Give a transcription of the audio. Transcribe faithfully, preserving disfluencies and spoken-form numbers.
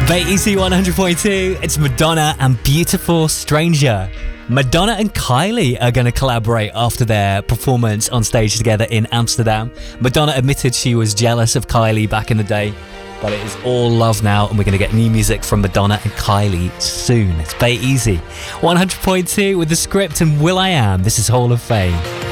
Bay E C one hundred point two, it's Madonna and Beautiful Stranger. Madonna and Kylie are going to collaborate after their performance on stage together in Amsterdam. Madonna admitted she was jealous of Kylie back in the day, but it is all love now, and we're going to get new music from Madonna and Kylie soon. It's Bay Easy one hundred point two with The Script and will.i.am. This is Hall of Fame.